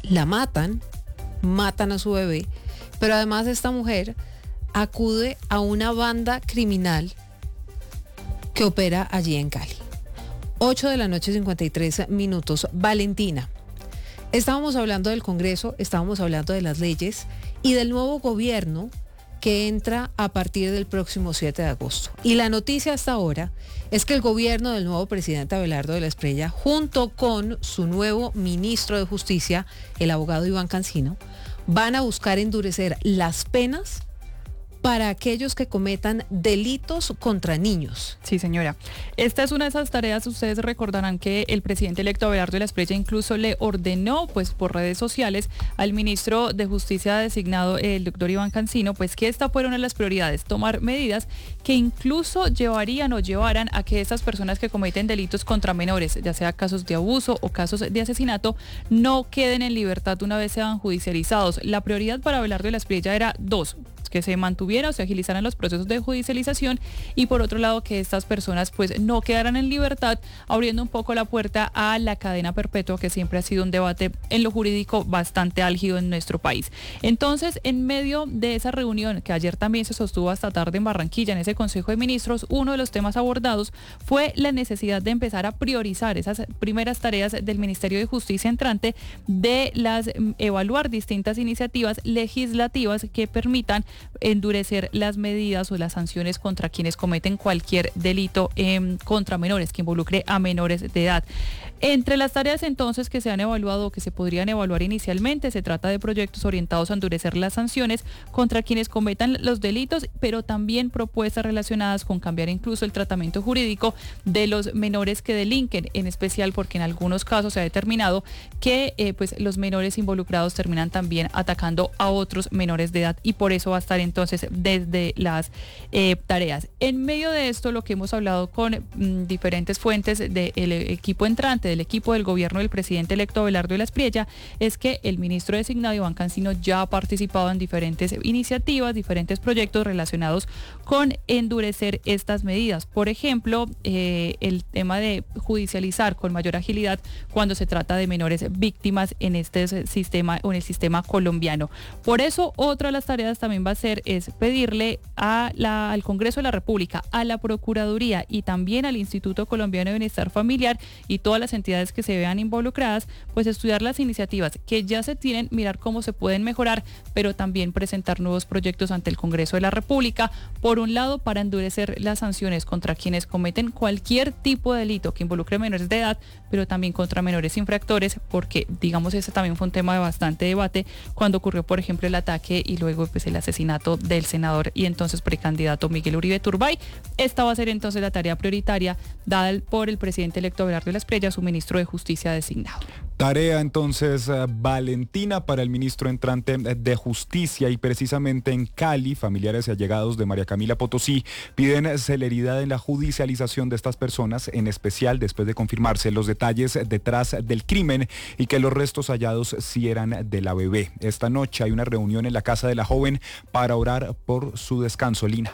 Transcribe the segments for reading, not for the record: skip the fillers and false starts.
la matan a su bebé, pero además esta mujer acude a una banda criminal que opera allí en Cali. 8:53 p.m. Valentina, estábamos hablando del Congreso, estábamos hablando de las leyes y del nuevo gobierno que entra a partir del próximo 7 de agosto. Y la noticia hasta ahora es que el gobierno del nuevo presidente Abelardo de la Espriella, junto con su nuevo ministro de Justicia, el abogado Iván Cancino, van a buscar endurecer las penas para aquellos que cometan delitos contra niños. Sí, señora. Esta es una de esas tareas. Ustedes recordarán que el presidente electo Abelardo de la Espriella incluso le ordenó, pues por redes sociales, al ministro de Justicia designado, el doctor Iván Cancino, pues que esta fuera una de las prioridades, tomar medidas que incluso llevaran a que estas personas que cometen delitos contra menores, ya sea casos de abuso o casos de asesinato, no queden en libertad una vez sean judicializados. La prioridad para Abelardo de la Espriella era dos: que se mantuviera o se agilizaran los procesos de judicialización, y por otro lado que estas personas pues no quedaran en libertad, abriendo un poco la puerta a la cadena perpetua, que siempre ha sido un debate en lo jurídico bastante álgido en nuestro país. Entonces, en medio de esa reunión que ayer también se sostuvo hasta tarde en Barranquilla, en ese Consejo de Ministros, uno de los temas abordados fue la necesidad de empezar a priorizar esas primeras tareas del Ministerio de Justicia entrante, de evaluar distintas iniciativas legislativas que permitan endurecer las medidas o las sanciones contra quienes cometen cualquier delito contra menores, que involucre a menores de edad. Entre las tareas entonces que se han evaluado o que se podrían evaluar inicialmente, se trata de proyectos orientados a endurecer las sanciones contra quienes cometan los delitos, pero también propuestas relacionadas con cambiar incluso el tratamiento jurídico de los menores que delinquen, en especial porque en algunos casos se ha determinado que pues los menores involucrados terminan también atacando a otros menores de edad, y por eso va a estar entonces desde las tareas. En medio de esto, lo que hemos hablado con diferentes fuentes del equipo entrante, del equipo del gobierno del presidente electo Abelardo de la Espriella, es que el ministro designado Iván Cancino ya ha participado en diferentes iniciativas, diferentes proyectos relacionados con endurecer estas medidas. Por ejemplo, el tema de judicializar con mayor agilidad cuando se trata de menores víctimas en este sistema o en el sistema colombiano. Por eso, otra de las tareas también va a ser es pedirle al Congreso de la República, a la Procuraduría y también al Instituto Colombiano de Bienestar Familiar y todas las entidades que se vean involucradas, pues estudiar las iniciativas que ya se tienen, mirar cómo se pueden mejorar, pero también presentar nuevos proyectos ante el Congreso de la República, por un lado para endurecer las sanciones contra quienes cometen cualquier tipo de delito que involucre menores de edad, pero también contra menores infractores, porque digamos ese también fue un tema de bastante debate cuando ocurrió, por ejemplo, el ataque y luego pues el asesinato del senador y entonces precandidato Miguel Uribe Turbay. Esta va a ser entonces la tarea prioritaria dada por el presidente electo Abelardo de la Espriella, su ministro de Justicia designado. Tarea entonces, Valentina, para el ministro entrante de Justicia, y precisamente en Cali, familiares y allegados de María Camila Potosí piden celeridad en la judicialización de estas personas, en especial después de confirmarse los detalles detrás del crimen y que los restos hallados sí eran de la bebé. Esta noche hay una reunión en la casa de la joven para orar por su descanso. Lina.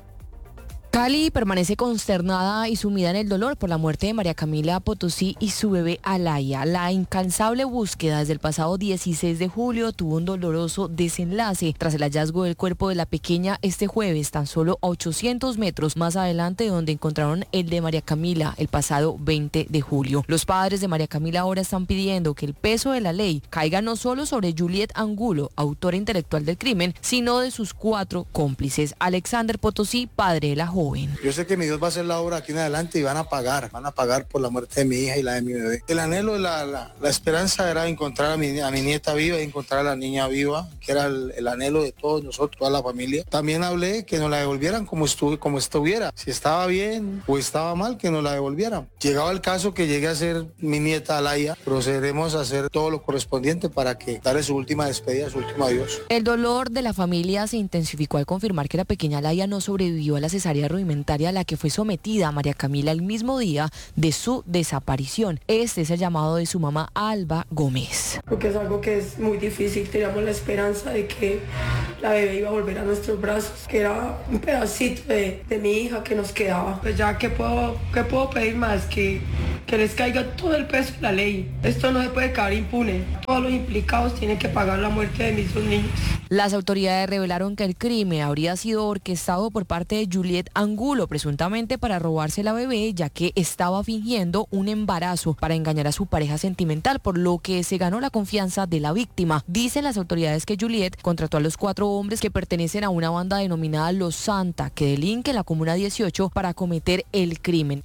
Cali permanece consternada y sumida en el dolor por la muerte de María Camila Potosí y su bebé Alaya. La incansable búsqueda desde el pasado 16 de julio tuvo un doloroso desenlace tras el hallazgo del cuerpo de la pequeña este jueves, tan solo a 800 metros más adelante de donde encontraron el de María Camila el pasado 20 de julio. Los padres de María Camila ahora están pidiendo que el peso de la ley caiga no solo sobre Juliet Angulo, autora intelectual del crimen, sino de sus 4 cómplices. Alexander Potosí, padre de la joven. Yo sé que mi Dios va a hacer la obra aquí en adelante y van a pagar por la muerte de mi hija y la de mi bebé. El anhelo, la esperanza era encontrar a mi nieta viva y encontrar a la niña viva, que era el anhelo de todos nosotros, toda la familia. También hablé que nos la devolvieran como estuviera. Si estaba bien o estaba mal, que nos la devolvieran. Llegaba el caso que llegue a ser mi nieta Alaya, procederemos a hacer todo lo correspondiente para que darle su última despedida, su último adiós. El dolor de la familia se intensificó al confirmar que la pequeña Alaya no sobrevivió a la cesárea rudimentaria a la que fue sometida María Camila el mismo día de su desaparición. Este es el llamado de su mamá Alba Gómez. Porque es algo que es muy difícil. Teníamos la esperanza de que la bebé iba a volver a nuestros brazos, que era un pedacito de mi hija que nos quedaba. Pues ya, ¿qué puedo pedir más? Que que les caiga todo el peso de la ley. Esto no se puede quedar impune. Todos los implicados tienen que pagar la muerte de mis 2 niños. Las autoridades revelaron que el crimen habría sido orquestado por parte de Juliet Angulo, presuntamente para robarse la bebé, ya que estaba fingiendo un embarazo para engañar a su pareja sentimental, por lo que se ganó la confianza de la víctima. Dicen las autoridades que Juliet contrató a los 4 hombres que pertenecen a una banda denominada Los Santa, que delinque en la Comuna 18 para cometer el crimen.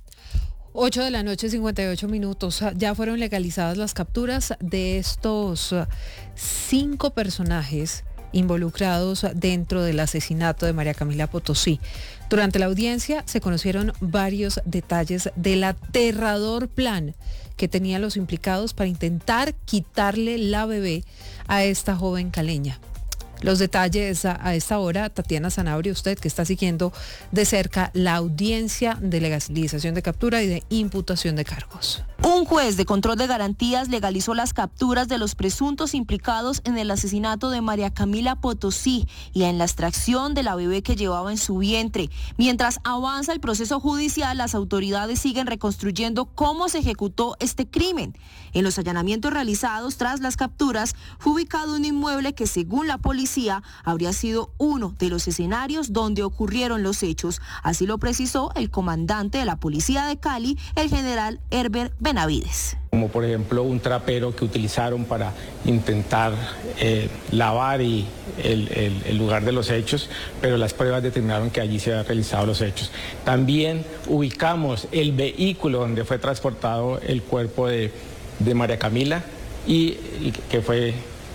8 de la noche, 58 minutos. Ya fueron legalizadas las capturas de estos 5 personajes involucrados dentro del asesinato de María Camila Potosí. Durante la audiencia se conocieron varios detalles del aterrador plan que tenían los implicados para intentar quitarle la bebé a esta joven caleña. Los detalles a esta hora, Tatiana Sanabria, usted que está siguiendo de cerca la audiencia de legalización de captura y de imputación de cargos. Un juez de control de garantías legalizó las capturas de los presuntos implicados en el asesinato de María Camila Potosí y en la extracción de la bebé que llevaba en su vientre. Mientras avanza el proceso judicial, las autoridades siguen reconstruyendo cómo se ejecutó este crimen. En los allanamientos realizados tras las capturas, fue ubicado un inmueble que, según la policía, habría sido uno de los escenarios donde ocurrieron los hechos. Así lo precisó el comandante de la policía de Cali, el general Herbert Benavides. Como por ejemplo un trapero que utilizaron para intentar lavar el lugar de los hechos, pero las pruebas determinaron que allí se habían realizado los hechos. También ubicamos el vehículo donde fue transportado el cuerpo de María Camila y que fue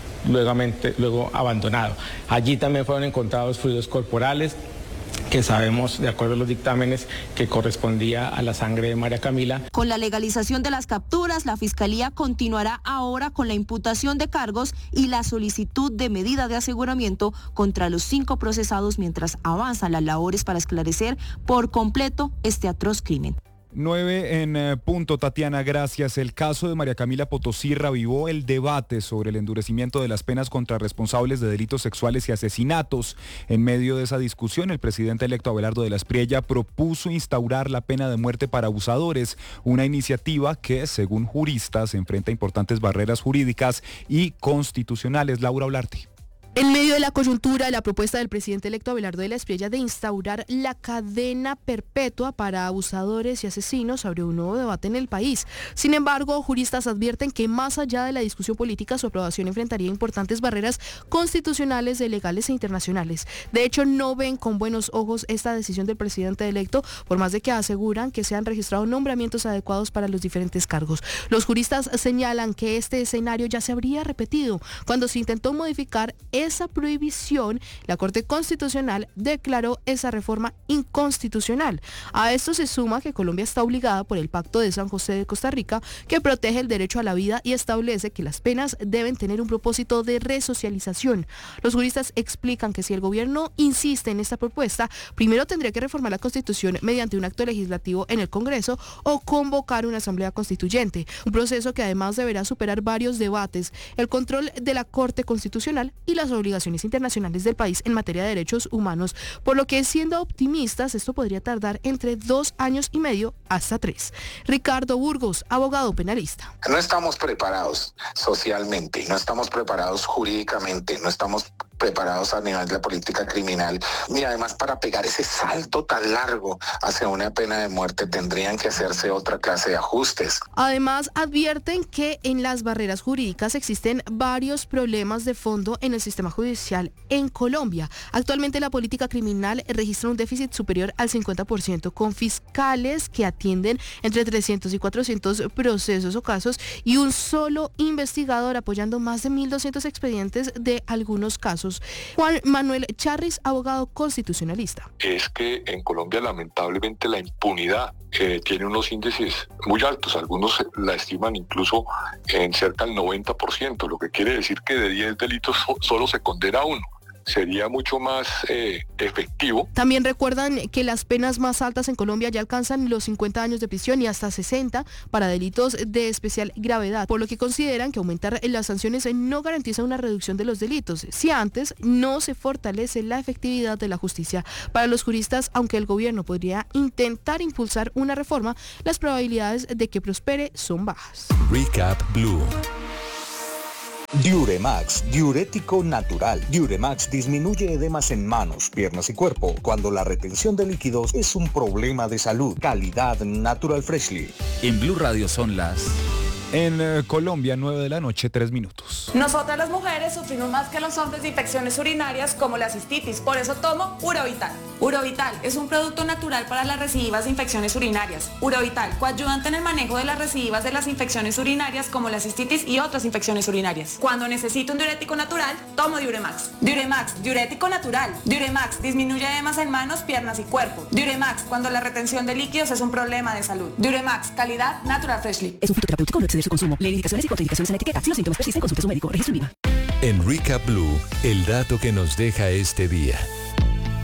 luego abandonado. Allí también fueron encontrados fluidos corporales que sabemos, de acuerdo a los dictámenes, que correspondía a la sangre de María Camila. Con la legalización de las capturas, la Fiscalía continuará ahora con la imputación de cargos y la solicitud de medida de aseguramiento contra los 5 procesados mientras avanzan las labores para esclarecer por completo este atroz crimen. 9 en punto, Tatiana, gracias. El caso de María Camila Potosí reavivó el debate sobre el endurecimiento de las penas contra responsables de delitos sexuales y asesinatos. En medio de esa discusión, el presidente electo Abelardo de la Espriella propuso instaurar la pena de muerte para abusadores, una iniciativa que, según juristas, enfrenta importantes barreras jurídicas y constitucionales. Laura Olarte. En medio de la coyuntura, la propuesta del presidente electo Abelardo de la Espriella de instaurar la cadena perpetua para abusadores y asesinos abrió un nuevo debate en el país. Sin embargo, juristas advierten que más allá de la discusión política, su aprobación enfrentaría importantes barreras constitucionales, legales e internacionales. De hecho, no ven con buenos ojos esta decisión del presidente electo, por más de que aseguran que se han registrado nombramientos adecuados para los diferentes cargos. Los juristas señalan que este escenario ya se habría repetido cuando se intentó modificar esa prohibición. La Corte Constitucional declaró esa reforma inconstitucional. A esto se suma que Colombia está obligada por el Pacto de San José de Costa Rica, que protege el derecho a la vida y establece que las penas deben tener un propósito de resocialización. Los juristas explican que si el gobierno insiste en esta propuesta, primero tendría que reformar la Constitución mediante un acto legislativo en el Congreso o convocar una asamblea constituyente, un proceso que además deberá superar varios debates, el control de la Corte Constitucional y las obligaciones internacionales del país en materia de derechos humanos, por lo que, siendo optimistas, esto podría tardar entre 2 años y medio hasta 3. Ricardo Burgos, abogado penalista. No estamos preparados socialmente, no estamos preparados jurídicamente, no estamos preparados a nivel de la política criminal, y además para pegar ese salto tan largo hacia una pena de muerte tendrían que hacerse otra clase de ajustes. Además, advierten que en las barreras jurídicas existen varios problemas de fondo en el sistema judicial en Colombia. Actualmente la política criminal registra un déficit superior al 50%, con fiscales que atienden entre 300 y 400 procesos o casos y un solo investigador apoyando más de 1.200 expedientes de algunos casos. Juan Manuel Charris, abogado constitucionalista. Es que en Colombia lamentablemente la impunidad tiene unos índices muy altos, algunos la estiman incluso en cerca del 90%, lo que quiere decir que de 10 delitos solo se condena 1. sería mucho más efectivo. También recuerdan que las penas más altas en Colombia ya alcanzan los 50 años de prisión y hasta 60 para delitos de especial gravedad, por lo que consideran que aumentar las sanciones no garantiza una reducción de los delitos, si antes no se fortalece la efectividad de la justicia. Para los juristas, aunque el gobierno podría intentar impulsar una reforma, las probabilidades de que prospere son bajas. Recap Blue. Diuremax, diurético natural. Diuremax disminuye edemas en manos, piernas y cuerpo cuando la retención de líquidos es un problema de salud. Calidad Natural Freshly. En Blue Radio son las... En Colombia, 9 de la noche, 3 minutos. Nosotras las mujeres sufrimos más que los hombres de infecciones urinarias como la cistitis, por eso tomo Urovital. Urovital es un producto natural para las recidivas de infecciones urinarias. Urovital, coayudante en el manejo de las recidivas de las infecciones urinarias como la cistitis y otras infecciones urinarias. Cuando necesito un diurético natural, tomo Diuremax. Diuremax, diurético natural. Diuremax, disminuye edemas en manos, piernas y cuerpo. Diuremax, cuando la retención de líquidos es un problema de salud. Diuremax, calidad Natural Freshly. Es un fitoterapéutico, no exceder su consumo. Lee indicaciones y contraindicaciones en la etiqueta. Si los síntomas persisten, consulte a su médico. Registro INVIMA. En Recap Blue, el dato que nos deja este día.